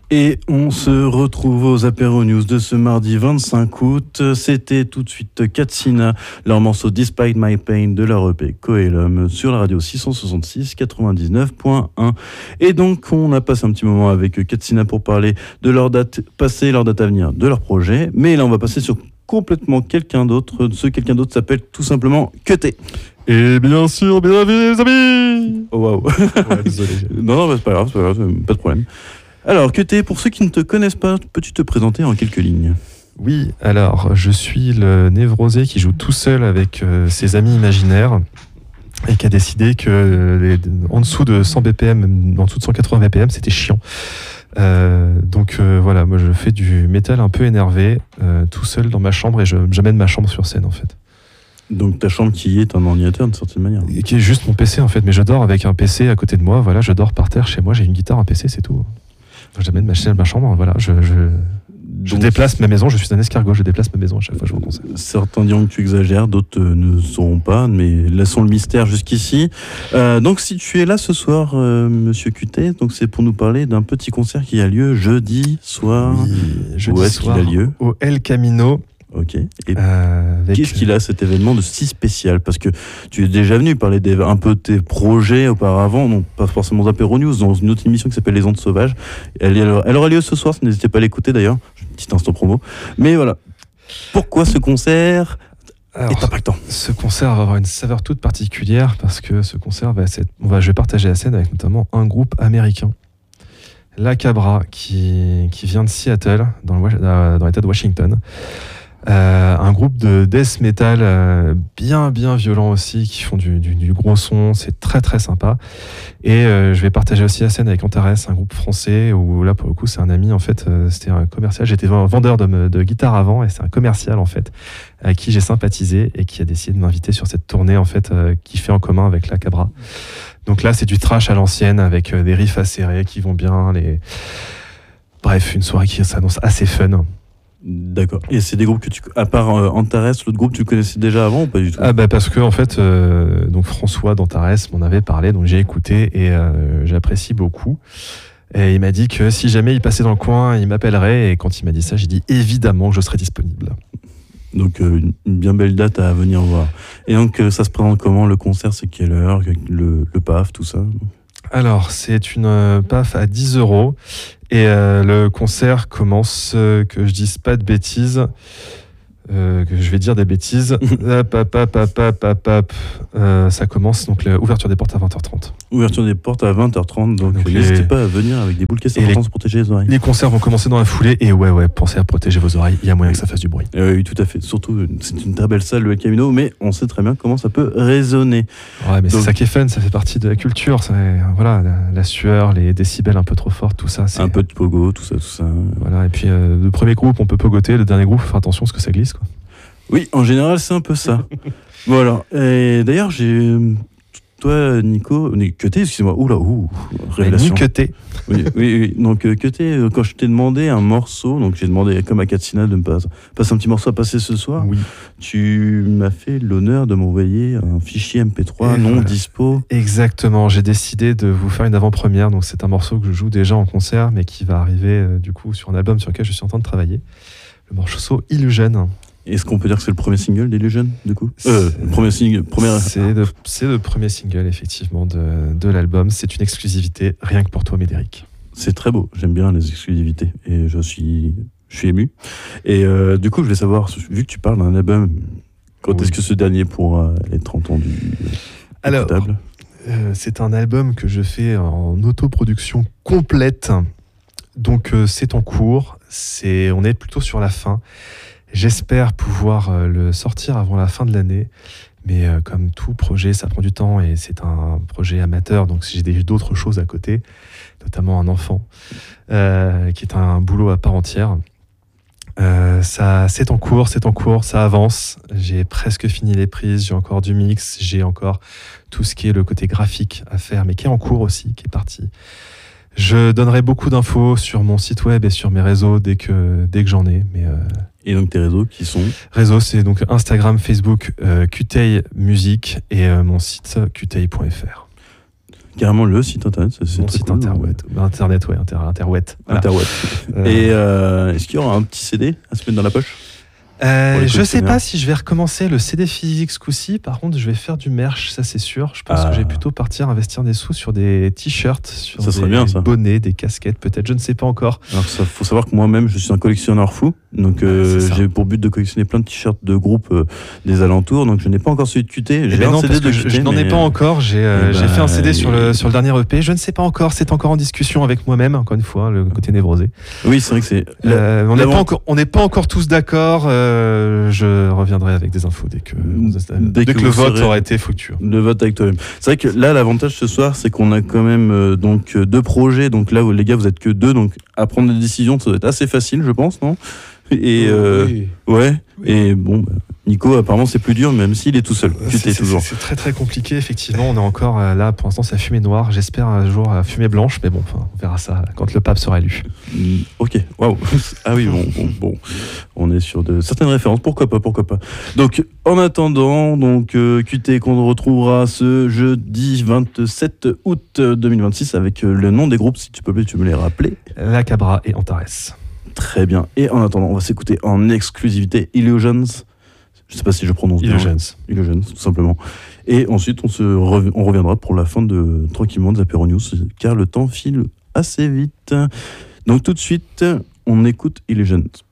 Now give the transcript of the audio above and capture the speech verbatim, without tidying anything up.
Et on se retrouve aux Apéro News de ce mardi vingt-cinq août. C'était tout de suite Katsina, leur morceau Despite My Pain de leur E P Coelum sur la radio six cent soixante-six quatre-vingt-dix-neuf point un. Et donc on a passé un petit moment avec Katsina pour parler de leur date passée, leur date à venir, de leur projet. Mais là on va passer sur complètement quelqu'un d'autre. Ce quelqu'un d'autre s'appelle tout simplement Cuté. Et bien sûr, bienvenue les amis. Oh waouh. Ouais, désolé. Non, non, bah, c'est pas grave, c'est pas grave, pas de problème. Alors, Cuté, pour ceux qui ne te connaissent pas, peux-tu te présenter en quelques lignes ? Oui, alors, je suis le névrosé qui joue tout seul avec euh, ses amis imaginaires et qui a décidé que euh, les, en dessous de cent B P M, en dessous de cent quatre-vingts B P M, c'était chiant. Euh, donc euh, voilà, moi je fais du métal un peu énervé, euh, tout seul dans ma chambre, et je, j'amène ma chambre sur scène en fait. Donc ta chambre qui est un ordinateur d'une certaine manière. Et qui est juste mon P C en fait, mais je dors avec un P C à côté de moi, voilà, je dors par terre chez moi, j'ai une guitare, un P C, c'est tout. J'amène ma chaîne à ma chambre, voilà, je, je, je Donc, déplace ma maison, je suis un escargot, je déplace ma maison à chaque fois que je vais au concert. Certains diront que tu exagères, d'autres euh, ne sauront pas, mais laissons le mystère jusqu'ici. Euh, donc si tu es là ce soir, euh, Monsieur Cuté, donc c'est pour nous parler d'un petit concert qui a lieu jeudi soir. Oui, jeudi Où est-ce soir, qu'il a lieu ? au El Camino. Ok. Et Euh, avec, qu'est-ce qu'il a cet événement de si spécial ? Parce que tu es déjà venu parler des, un peu de tes projets auparavant, non pas forcément d'Apéro News, dans une autre émission qui s'appelle Les Ondes Sauvages. Elle, elle, elle aura lieu ce soir, n'hésitez pas à l'écouter d'ailleurs. Petit instant promo. Mais voilà. Pourquoi ce concert ? Alors, Et t'as pas le temps. Ce concert va avoir une saveur toute particulière parce que ce concert va être, on va, je vais partager la scène avec notamment un groupe américain, La Cabra, qui, qui vient de Seattle, dans, le, dans l'État de Washington. Euh, un groupe de death metal euh, bien bien violent aussi, qui font du, du, du gros son, c'est très très sympa. Et euh, je vais partager aussi la scène avec Antares, un groupe français où là pour le coup c'est un ami en fait, euh, c'était un commercial, j'étais vendeur de, de guitare avant et c'est un commercial en fait à qui j'ai sympathisé et qui a décidé de m'inviter sur cette tournée en fait euh, qu'il fait en commun avec La Cabra. Donc là c'est du thrash à l'ancienne avec euh, des riffs acérés qui vont bien, les... bref une soirée qui s'annonce assez fun. D'accord. Et c'est des groupes que tu, à part euh, Antares, l'autre groupe, tu le connaissais déjà avant ou pas du tout ? Ah bah parce que en fait, euh, donc François d'Antares m'en avait parlé, donc j'ai écouté et euh, j'apprécie beaucoup. Et il m'a dit que si jamais il passait dans le coin, il m'appellerait. Et quand il m'a dit ça, j'ai dit évidemment que je serais disponible. Donc euh, une, une bien belle date à venir voir. Et donc euh, ça se présente comment ? Le concert, c'est quelle heure ? Le, le P A F, tout ça ? Alors, c'est une euh, P A F à dix euros et euh, le concert commence, euh, que je dise pas de bêtises, euh, que je vais dire des bêtises. hop, hop, hop, hop, hop, hop, hop. Euh, ça commence, donc l'ouverture des portes à vingt heures trente. Ouverture des portes à vingt heures trente, donc, donc n'hésitez les... pas à venir avec des boules caisses importantes pour protéger les oreilles. Les concerts vont commencer dans la foulée et ouais, ouais, pensez à protéger vos oreilles, il y a moyen oui. que ça fasse du bruit. Euh, oui, tout à fait. Surtout, c'est une très belle salle, le El Camino, mais on sait très bien comment ça peut résonner. Ouais, mais donc, c'est ça qui est fun, ça fait partie de la culture. Ça, voilà, la, la sueur, les décibels un peu trop forts, tout ça. C'est... Un peu de pogo, tout ça, tout ça. Voilà, et puis euh, le premier groupe, on peut pogoter, le dernier groupe, faut faire attention parce que ça glisse, quoi. Oui, en général, c'est un peu ça. Voilà. Et d'ailleurs, j'ai... Toi, Nico... Cuté, excusez-moi. Oula, ouh, révélation. Cuté. Oui, oui, oui. Donc, Cuté, quand je t'ai demandé un morceau, donc j'ai demandé, comme à Katsina, de me passer, passer un petit morceau à passer ce soir. Oui. Tu m'as fait l'honneur de m'envoyer un fichier M P trois Et non voilà. dispo. Exactement. J'ai décidé de vous faire une avant-première. Donc, c'est un morceau que je joue déjà en concert, mais qui va arriver, euh, du coup, sur un album sur lequel je suis en train de travailler. Le morceau Illusion. Est-ce qu'on peut dire que c'est le premier single d'Illusion, du coup euh, le premier single, première... c'est, le, c'est le premier single, effectivement, de, de l'album. C'est une exclusivité, rien que pour toi, Médéric. C'est très beau. J'aime bien les exclusivités. Et je suis, je suis ému. Et euh, du coup, je voulais savoir, vu que tu parles d'un album, quand oui. est-ce que ce dernier pourra être entendu Alors, euh, c'est un album que je fais en autoproduction complète. Donc, euh, c'est en cours. C'est, on est plutôt sur la fin. J'espère pouvoir euh, le sortir avant la fin de l'année, mais euh, comme tout projet, ça prend du temps et c'est un projet amateur, donc j'ai des, d'autres choses à côté, notamment un enfant, euh, qui est un boulot à part entière. Euh, ça, c'est en cours, c'est en cours, ça avance. J'ai presque fini les prises, j'ai encore du mix, j'ai encore tout ce qui est le côté graphique à faire, mais qui est en cours aussi, qui est parti. Je donnerai beaucoup d'infos sur mon site web et sur mes réseaux dès que, dès que j'en ai, mais... Euh, Et donc tes réseaux qui sont ? Réseaux, c'est donc Instagram, Facebook, euh, Qtei Music et euh, mon site qtei point f r. Carrément le site internet, c'est, c'est Mon très site cool. internet, internet, ouais, inter, interwet. Voilà. Interweb. Euh, Et euh, est-ce qu'il y aura un petit C D à se mettre dans la poche? Euh, Pour les je sais collectionneurs. pas si je vais recommencer le C D physique ce coup-ci. Par contre, je vais faire du merch, ça c'est sûr. Je pense Ah. que je vais plutôt partir investir des sous sur des t-shirts, sur Ça des serait bien, ça. bonnets, des casquettes, peut-être. Je ne sais pas encore. Alors ça, faut savoir que moi-même je suis un collectionneur fou, donc euh, C'est ça. j'ai pour but de collectionner plein de t-shirts de groupes euh, des alentours, donc je n'ai pas encore celui de Q T. Eh J'ai ben un non, C D parce de que je, Q T, je n'en ai mais- pas encore. J'ai euh, Eh j'ai ben, fait un C D sur le, il- sur le dernier E P. Je ne sais pas encore. C'est encore en discussion avec moi-même, encore une fois, le côté névrosé. Oui, c'est vrai que c'est. Euh, on n'est l'avant- pas encore, on n'est pas encore tous d'accord. euh, je reviendrai avec des infos dès que, Dès dès que que le vous vote serez- aura été fructueux. Le vote avec toi-même. C'est vrai que là, l'avantage ce soir, c'est qu'on a quand même euh, donc euh, deux projets. Donc là, où les gars, vous êtes que deux, donc à prendre des décisions, ça doit être assez facile, je pense, non? Et euh, Oui. ouais. Oui. Et bon, bah, Nico, apparemment, c'est plus dur, même s'il est tout seul. Q C'est, T c'est- toujours. c'est très très compliqué, effectivement. On est encore euh, là, pour l'instant, c'est la fumée noire. J'espère un jour la fumée blanche, mais bon, enfin, on verra ça quand le pape sera élu. Mm, ok, waouh. Ah oui, bon, bon, bon, on est sur de certaines références. Pourquoi pas, pourquoi pas. Donc, en attendant, donc euh, Q T qu'on retrouvera ce jeudi vingt-sept août deux mille vingt-six avec euh, le nom des groupes, si tu peux, tu me les rappeler. La Cabra et Antares. Très bien. Et en attendant, on va s'écouter en exclusivité Illusions. Je sais pas si je prononce bien. Illusions. Illusions, tout simplement. Et ensuite, on, se rev- on reviendra pour la fin de tranquillement des Apéro News, car le temps file assez vite. Donc tout de suite, on écoute Illusions.